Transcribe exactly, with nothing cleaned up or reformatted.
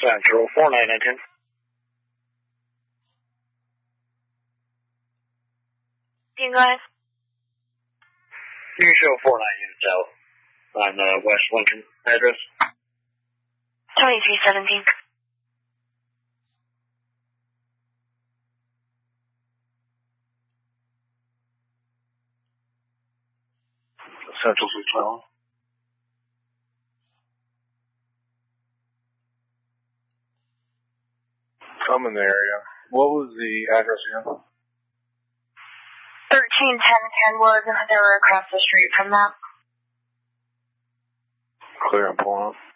Central, four nine nine ten. You guys? You can show four nine units out on the West Lincoln address. twenty-three seventeen. Central three twelve. I'm in the area. What was the address again? thirteen ten Kenwood. They were across the street from that. Clear, I'm pulling up.